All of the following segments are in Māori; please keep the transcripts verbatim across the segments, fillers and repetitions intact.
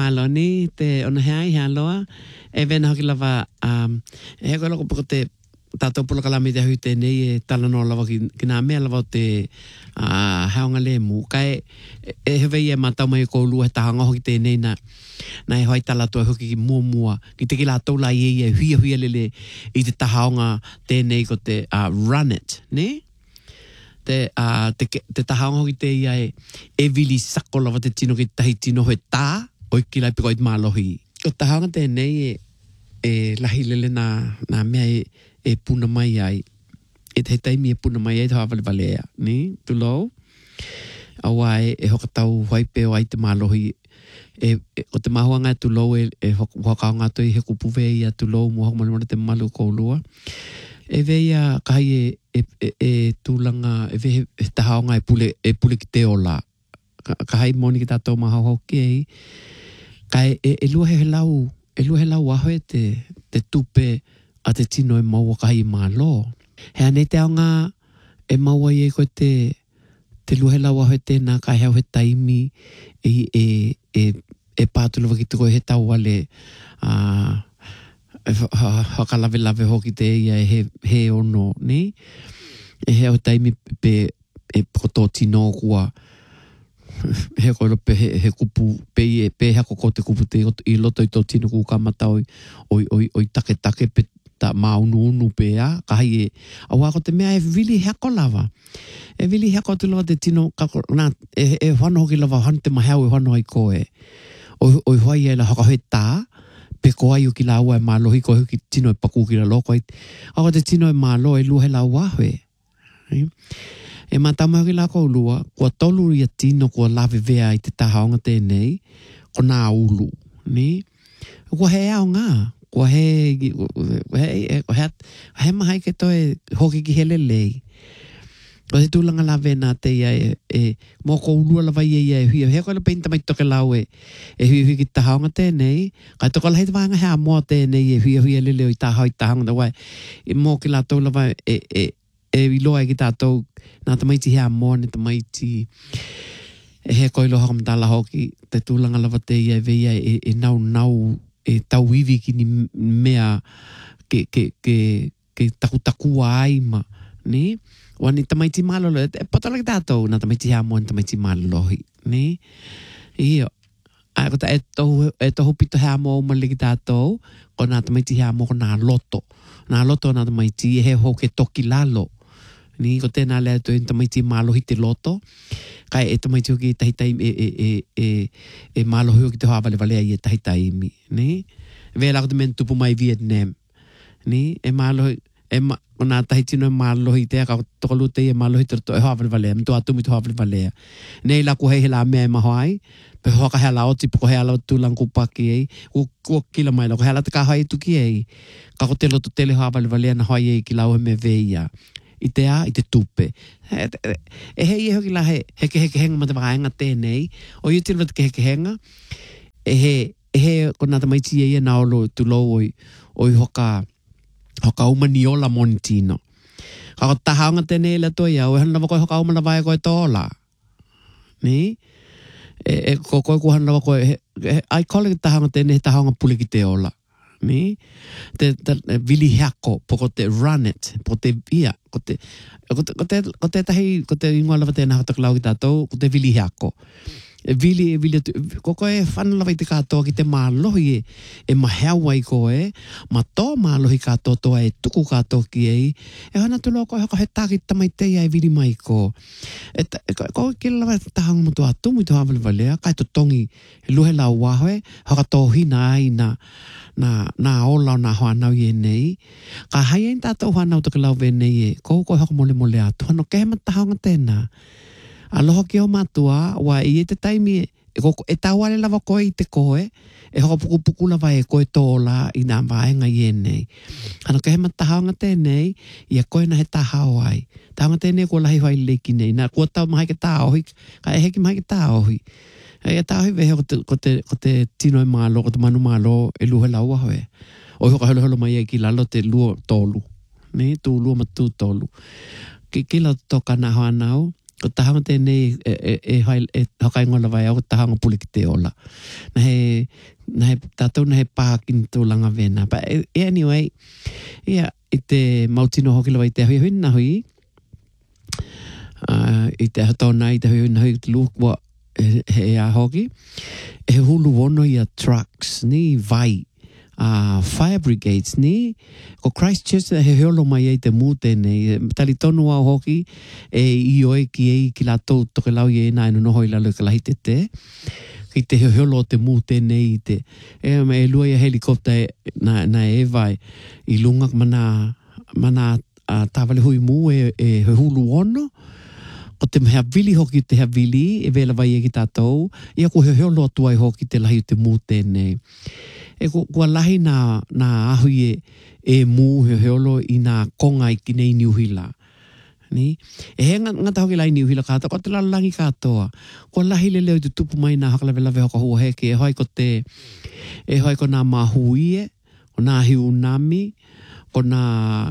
maloni te ona hai haloa e vena hoki lava um e ko loko po te tato pula kala me te hute nei e tala no lava ki na me lava te a haunga le mu kai e he vei e mata mai ko lu ta hanga hoki te nei na na e hoi tala to hoki ki mua mua ki te ki la to la ye ye hui hui lele i te tahaunga te nei ko te uh, run it ne te a uh, te te tahaunga hoki te ia e e vili sako lava te tino ki tahi tino he ta o ki lai piko i malohi ko tahaunga te nei e e lahi lele na na mea e e puna mai ai e te taimi e puna mai ai te hawale valea ni tu lo awai e hoka tau hoi peo ai te malohi e, e o te mahuanga tu lo e, e hoka ngā toi he kupu vei a tu lo mua hoka mani te malu koulua e vei a kai e e, e, e tūlanga e vei he tahaonga e pule e pule ki te ola ka, ka hai moni ki tātou maha hoki ei kai e, e lua he lau e lua he lau aho e te te tupe a te tino e maua kahi malo. He ane te aonga e maua i e koe te te luhe lawa he tēnā ka heo he taimi e, e, e, e pātulu waki tuko he tau wale uh, haka lawe lawe hoki te ia e he, he ono, ne? E heo he taimi pe e koto tino kua he koe lope he, he kupu pe e pe hako ko te kupu te i loto i tō tino ku kamata oi oi, oi, oi take take pe ta maunu unu pea kai e awa ko te mea e really hako lava e really hako te lava te tino kako na e, e whano hoki lava han te mahau e whano ai koe o o hoi e la haka he tā pe ko ai o ki la ua e malohi ko ki tino e paku ki la loko ai awa te tino e malo e luhe la ua hoe e matama hoki la ko lua kua tolu ia tino kua lawe vea i te tahaonga tēnei ko nā ulu ni kua he ao ngā Kua he, he, he, he mahai ke toi hoki ki hele lei. O te tūlanga la vena te ia e, e mō ko ulua la vai e ia e hui. He koe la peinta mai toke lau e, e hui hui ki tahaonga tēnei. Kai toko la hei te vanga hea mua tēnei e hui hui e leleo i tahao i tahaonga. Wai, e mō ki la tau la vai e, e, e iloa e ki tātou nā tamaiti hea mua ne tamaiti. E he koe loha kamtala hoki te tūlanga la vai te ia e veia e, e nau nau e tau iwi ki ni mea ke, ke, ke, ke taku taku ai ma, ne? Wani tamaiti malolo, e patala ki tātou, nā tamaiti hea mua, tamaiti malolohi, ne? Iyo, a kota e tohu, e tohu pito hea mua umali ki tātou, ko nā tamaiti hea mua ko nā loto. Nā loto nā tamaiti e he ho ke toki lalo. Ni ko tēnā lea tu e tamaiti malohi te loto, kai e tamaiti hoki e tahi taimi e, e, e, e, e malohi hoki te hoa vale valea i e tahi taimi, ne? Vea lako te men tupu mai Vietnam, ne? E malohi, e ma, o nā tahi tino e malohi te aka tokalu te e malohi te roto e hoa vale valea, mtu atumi te hoa vale valea. Nei lako hei he la mea e maho ai, pe hoa ka hea la oti, po hea la tūlang kupaki ei, ku, ku kila mai lako, hea la te ka hai tuki ei, kako te loto tele hoa vale valea na hoi ei ki lau he me veia. I te a, i te tupe. E, e, e hei e hoki la he, heke heke henga ma te wakaenga tēnei. O i tira te heke henga, e he, e he, ko nā tamaiti e ia nā olo tu lo oi, oi hoka, hoka umani ola moni tino. Kako tahaonga tēnei la toi au, e hana lawa koe hoka umana vai koe tōla. Ni? E, e ko koe kuhana lawa koe, he, he, ai kole ki tahaonga tēnei, he tahaonga pule ki te ola. Ni? Te, te, te vili hako, po ko te run it, po te ia, ko te, ko te, ko te, ko te tahi, ko te ingoa lava tēnā hata klau ki tātou, ko te vili hako. E vili, e vili, ko koe whana lava i te kātoa ki te mālohi e, e mahau ai koe, ma tō mālohi kātoa toa e tuku kātoa ki ei, e hana tulo koe hako he tāki tamai teia e vili mai ko. E, e koe ki lava tahanga mo tua tumu i te hawale valea, kai to tongi, he luhe lau wahoe, haka tōhina ai na, na na ola na hoanau i e nei. Ka hai ein tātou hoanau taka lau ve nei e, kou koe hoko mole mole atu, hano kehe matahanga tēnā. Aloha ki o matua, wa i e te taimi, e, e tauale lava koe i te koe, e hoko puku puku lava e koe tōla i nā vaenga i e nei. Hano kehe matahanga tēnei, i a koe na he tahao ai. Tahanga tēnei kua lahi hoai leiki nei, nā kua tau mahai ke tāohi, ka e heki mahai ke tāohi. E tāohi vehe ko te, ko te, ko te tino e mālo, ko te manu mālo e luhe laua hoe. O i hoka holo holo mai e ki lalo te luo tōlu. Ne, tū luo ma tū tōlu. Ki, ki lau toka nā hoa nau, ko tahanga tēnei e, e, e, hai, e hakai ngola vai au, ko tahanga puli ki te ola. Na he, na he, tātou na he pākin tō langa vena. But anyway, ia, i te mautino hoki lawa i te hui hui na hui, uh, i te hatona i te hui na hui te lukua he, he a hoki, e hulu ono i a trucks, ni vai, uh, fire brigades, ni, ko Christchurch he heolo mai e te mū tēnei, tali tonu au hoki, e i oe ki e ki la tau toke lau i e nā inu noho i lalo i ka lahi te te, ki te heolo te mū tēnei i te, e me e lua i a helikopta e, na, na e vai, i lunga mana, mana uh, tāwale hui mū e, e he hulu ono, o te mea vili hoki te hea vili, e vela vai e ki tātou, ia ko he heolo atua i hoki te lahi te mū tēnei. E ko, kua lahi nā, nā ahui e, e mū he heolo i nā konga i ki nei niuhila. Ni? E he ngata hoki lai niuhila kātoa, ko te lalangi kātoa. Kua lahi le leo i te tupu mai nā hakalawe lawe hoka hua heke, e hoi ko te, e hoi ko nā mahuie, ko nā hiunami, ko nā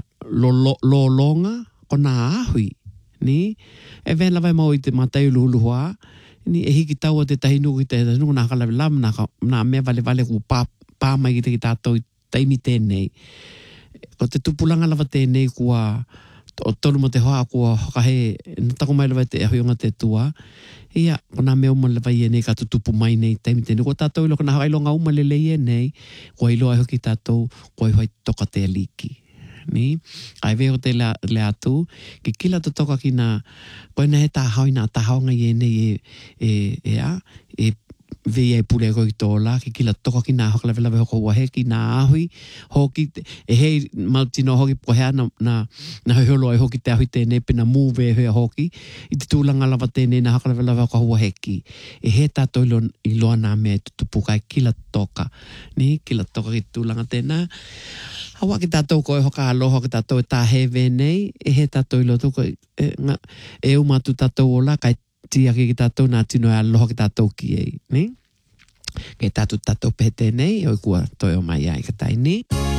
lolonga, ko nā ahui. Ni? E vena vai mau i te matai uluhuluhua, ni e hiki taua te tahinu ki te tahinu nā hakalawe lam, nā, nā mea vale vale ku pā, pā mai ki te ki tātou i taimi tēnei. Ko te tupulanga lava tēnei kua, o tonu mo te hoa kua hokahe, na tako mai lava te ahuyonga te tua, ia, ko nā mea uma lava i e nei ka tutupu mai nei taimi tēnei. Ko tātou ilo, ko nā hailonga uma lele i e nei, ko ilo ai hoki tātou, ko ai hoi toka te aliki. Ni, ai veo te le, le atu, ki kila to toka ki nā, koe na he tā haui nā tā haunga i e nei e, e, e a, e vei e pule ko i tōla, ki kila toka ki nā hakalawe lawe hoko ua he, ki nā ahui, hoki, e hei mautino hoki po hea na, na, na heholo ai hoki te ahui tēnei, pina mūwe e hea hoki, i te tūlanga lava tēnei na hakalawe lawe hoko ua heki, e he tātou ilo, iloa nā mea i tutupukai kila toka, ni, kila toka ki tūlanga tēnā, hawa ki tātou koe hoka aloha ki tātou e tā hewe nei, e he tātou ilo tōko, e, nga, e umatu tātou ola, kai tia ki tātou nā tino e aloha ki tātou ki ei, ne? Kei tātou tātou pete nei, oi kua toi o mai ai ka tai, ne?